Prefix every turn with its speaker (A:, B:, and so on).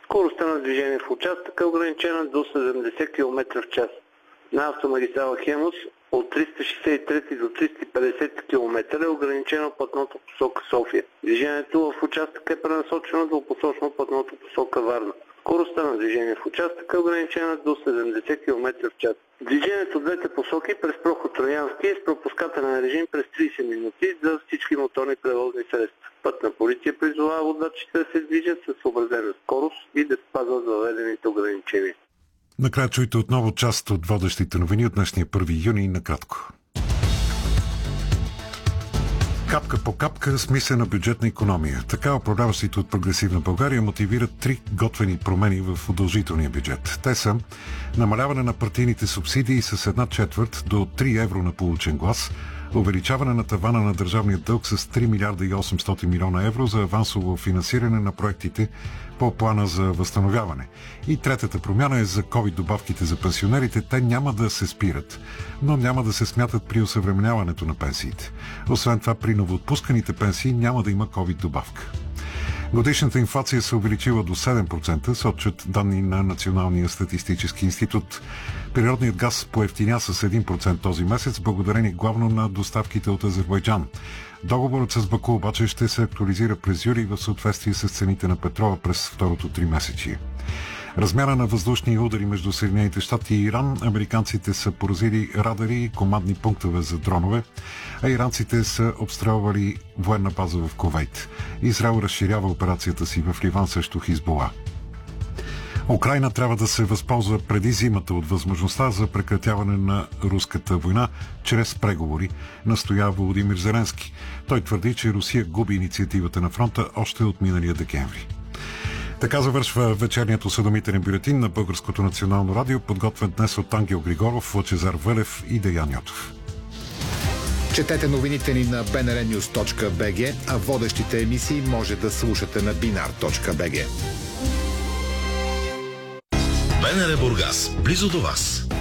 A: Скоростта на движение в участъка е ограничена до 70 км в час. На автомагистрала Хемус от 363 до 350 км е ограничено пътното посока София. Движението в участъка е пренасочено до посочно пътното посока Варна. Скоростта на движение в участъка е ограничена до 70 км в час. Движението в двете посоки през проход Троянски е с пропускателен режим през 30 минути за всички моторни превозни средства. Пътна полиция призовава водачите да се движат със съобразена скорост и да спазват въведените ограничения.
B: Накрая чуйте отново част от водещите новини от днешния 1 юни накратко. Капка по капка смислена бюджетна икономия. Така управляващите от Прогресивна България мотивират 3 готвени промени в удължителния бюджет. Те са намаляване на партийните субсидии с 1/4 до 3 евро на получен глас, увеличаване на тавана на държавния дълг с 3 милиарда и 800 милиона евро за авансово финансиране на проектите по плана за възстановяване. И третата промяна е за COVID добавките за пенсионерите. Те няма да се спират, но няма да се смятат при осъвременяването на пенсиите. Освен това, при новоотпусканите пенсии няма да има COVID добавка. Годишната инфлация се увеличила до 7%, сочат данни на Националния статистически институт. Природният газ поевтиня с 1% този месец, благодарение главно на доставките от Азербайджан. Договорът с Баку обаче ще се актуализира през юли в съответствие с цените на петрола през второто 3-месечие. Размяна на въздушни удари между Съединените щати и Иран. Американците са поразили радари и командни пунктове за дронове, а иранците са обстрелвали военна база в Кувейт. Израел разширява операцията си в Ливан срещу Хизбула. Украйна трябва да се възползва преди зимата от възможността за прекратяване на руската война чрез преговори, настоява Володимир Зеленски. Той твърди, че Русия губи инициативата на фронта още от миналия декември. Така завършва вечерният осведомителен бюлетин на Българското национално радио, подготвен днес от Ангел Григоров, Лъчезар Велев и Деян Йотов.
C: Четете новините ни на bnrnews.bg, а водещите емисии може да слушате на binar.bg.
D: БНР Бургас, близо до вас.